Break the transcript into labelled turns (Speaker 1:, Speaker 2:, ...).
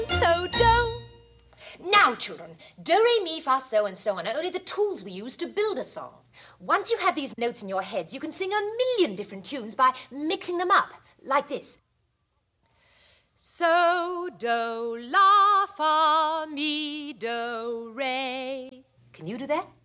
Speaker 1: so, do. Now, children, do, re, mi, fa, so, and so on are only the tools we use to build a song. Once you have these notes in your heads, you can sing 1,000,000 different tunes by mixing them up, like this. So, do, la, fa, mi, do, re. Can you do that?